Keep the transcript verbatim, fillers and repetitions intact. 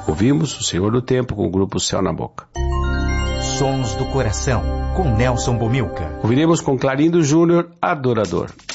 Ouvimos O Senhor do Tempo com o grupo Céu na Boca. Sons do Coração, com Nelson Bomilca. Ouviremos com Clarindo Júnior, Adorador.